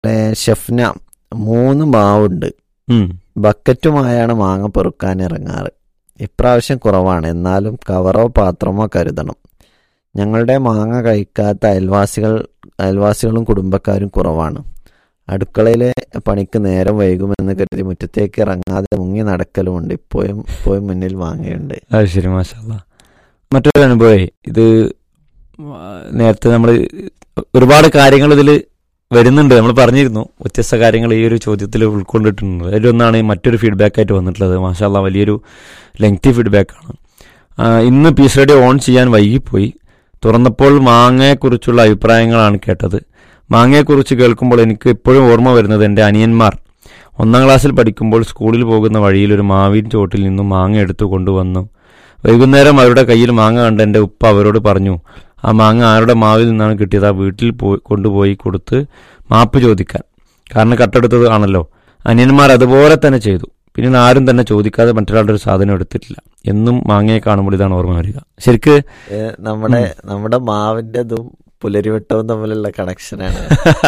ഷെഫ്ന 3 മാവുണ്ട്, ബക്കറ്റുമായാണ് മാങ്ങ പെറുക്കാൻ ഇറങ്ങാറ്. ഇപ്രാവശ്യം കുറവാണ്, എന്നാലും കവറോ പാത്രമോ കരുതണം. ഞങ്ങളുടെ മാങ്ങ കഴിക്കാത്ത അയൽവാസികളും കുടുംബക്കാരും കുറവാണ്. അടുക്കളയിലെ പണിക്ക് നേരം വൈകുമെന്ന് കരുതി മുറ്റത്തേക്ക് ഇറങ്ങാതെ മുങ്ങി നടക്കലുമുണ്ട്. ഇപ്പോഴും മുന്നിൽ മാങ്ങയുണ്ട്. അത് ശരി, മാഷാ അല്ലാഹ്. മറ്റൊരു അനുഭവം, ഇത് നേരത്തെ നമ്മൾ ഒരുപാട് കാര്യങ്ങൾ ഇതിൽ വരുന്നുണ്ട്, നമ്മൾ പറഞ്ഞിരുന്നു. വ്യത്യസ്ത കാര്യങ്ങൾ ഈ ഒരു ചോദ്യത്തിൽ ഉൾക്കൊണ്ടിട്ടുണ്ട്. അതിലൊന്നാണ് മറ്റൊരു ഫീഡ്ബാക്കായിട്ട് വന്നിട്ടുള്ളത്. മാഷാ അല്ലാഹ്, വലിയൊരു ലെങ്തി ഫീഡ്ബാക്കാണ്. ഇന്ന് പീസ് റേഡിയോ ഓൺ ചെയ്യാൻ വൈകിപ്പോയി. തുറന്നപ്പോൾ മാങ്ങയെക്കുറിച്ചുള്ള അഭിപ്രായങ്ങളാണ് കേട്ടത്. മാങ്ങയെക്കുറിച്ച് കേൾക്കുമ്പോൾ എനിക്ക് എപ്പോഴും ഓർമ്മ വരുന്നത് എൻ്റെ അനിയന്മാർ 1ാം ക്ലാസ്സിൽ പഠിക്കുമ്പോൾ സ്കൂളിൽ പോകുന്ന വഴിയിൽ ഒരു മാവിൻ ചോട്ടിൽ നിന്നും മാങ്ങ എടുത്തു കൊണ്ടുവന്നു. വൈകുന്നേരം അവരുടെ കയ്യിൽ മാങ്ങ കണ്ട് എൻ്റെ ഉപ്പ അവരോട് പറഞ്ഞു, ആ മാങ്ങ ആരുടെ മാവിൽ നിന്നാണ് കിട്ടിയത്, ആ വീട്ടിൽ കൊണ്ടുപോയി കൊടുത്ത് മാപ്പ് ചോദിക്കാൻ. കാരണം കട്ടെടുത്തത് ആണല്ലോ. അനിയന്മാർ അതുപോലെ തന്നെ ചെയ്തു. പിന്നെ ആരും തന്നെ ചോദിക്കാതെ മറ്റൊരാളുടെ ഒരു സാധനം എടുത്തിട്ടില്ല. എന്നും മാങ്ങയെ കാണുമ്പോൾ ഇതാണ് ഓർമ്മ വരിക. ശരിക്ക് നമ്മുടെ മാവിൻ്റെതും പുലരിവട്ടവും തമ്മിലുള്ള കണക്ഷനാണ്.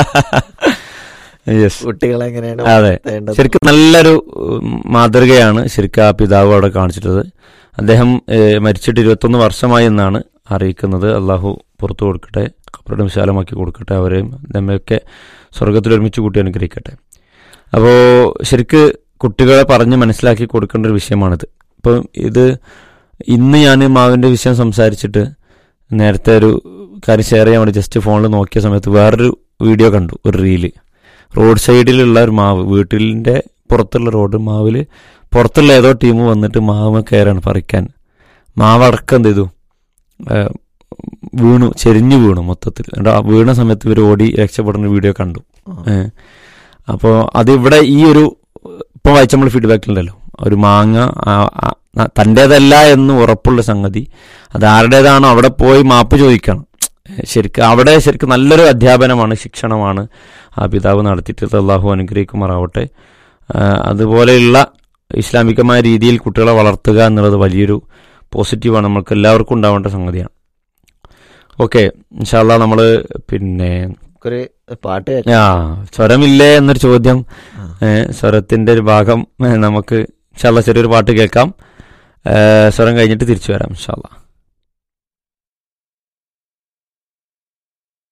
കുട്ടികളെങ്ങനെയാണ്? അതെ, ശരിക്കും നല്ലൊരു മാതൃകയാണ് ശരിക്കും ആ പിതാവ് അവിടെ കാണിച്ചിട്ടത്. അദ്ദേഹം മരിച്ചിട്ട് 21 വർഷമായി എന്നാണ് അറിയിക്കുന്നത്. അള്ളാഹു പുറത്തു കൊടുക്കട്ടെ, ഖബറും വിശാലമാക്കി കൊടുക്കട്ടെ, അവരെയും നമ്മയൊക്കെ സ്വർഗത്തിൽ ഒരുമിച്ച് കൂട്ടി അനുഗ്രഹിക്കട്ടെ. അപ്പോൾ ശരിക്ക് കുട്ടികളെ പറഞ്ഞ് മനസ്സിലാക്കി കൊടുക്കേണ്ട ഒരു വിഷയമാണിത്. ഇപ്പം ഇത് ഇന്ന് ഞാൻ മാവിൻ്റെ വിഷയം സംസാരിച്ചിട്ട് നേരത്തെ ഒരു കാര്യം ഷെയർ ചെയ്യാൻ വേണ്ടി ജസ്റ്റ് ഫോണിൽ നോക്കിയ സമയത്ത് വേറൊരു വീഡിയോ കണ്ടു. ഒരു റീല്, റോഡ് സൈഡിലുള്ള ഒരു മാവ്, വീട്ടിൻ്റെ പുറത്തുള്ള റോഡ് മാവിൽ പുറത്തുള്ള ഏതോ ടീം വന്നിട്ട് മാവ് കയറാണ് പറിക്കാൻ. മാവടക്കം എന്ത് ചെയ്തു, വീണു, ചെരിഞ്ഞു വീണു മൊത്തത്തിൽ. വീണ സമയത്ത് ഇവർ ഓടി രക്ഷപ്പെടുന്ന വീഡിയോ കണ്ടു. അപ്പോൾ അതിവിടെ ഈ ഒരു ഇപ്പം വായിച്ച നമ്മൾ ഫീഡ്ബാക്കിലുണ്ടല്ലോ, ഒരു മാങ്ങ തൻ്റേതല്ല എന്ന് ഉറപ്പുള്ള സംഗതി അത് ആരുടേതാണോ അവിടെ പോയി മാപ്പ് ചോദിക്കണം. ശരിക്കും നല്ലൊരു അധ്യാപനമാണ്, ശിക്ഷണമാണ് ആ പിതാവ് നടത്തിയിട്ടുള്ളത്. അള്ളാഹു അനുഗ്രഹിക്കുമാറാവട്ടെ. അതുപോലെയുള്ള ഇസ്ലാമികമായ രീതിയിൽ കുട്ടികളെ വളർത്തുക എന്നുള്ളത് വലിയൊരു പോസിറ്റീവാണ്, നമ്മൾക്ക് എല്ലാവർക്കും ഉണ്ടാവേണ്ട സംഗതിയാണ്. ഓക്കെ, ഇൻഷാ അല്ലാഹ് നമ്മൾ പിന്നെ ഒരു പാട്ട് സ്വരമില്ലേ എന്നൊരു ചോദ്യം, സ്വരത്തിന്റെ ഒരു ഭാഗം നമുക്ക് ഇൻഷാ അല്ലാഹ് ചെറിയൊരു പാട്ട് കേൾക്കാം. സ്വരം കഴിഞ്ഞിട്ട് തിരിച്ചു വരാം ഇൻഷാ അല്ലാഹ്.